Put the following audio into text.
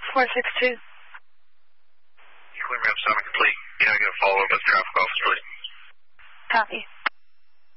462. Equilibrium 7 complete. Can I get a follow-up at the traffic office, please? Copy.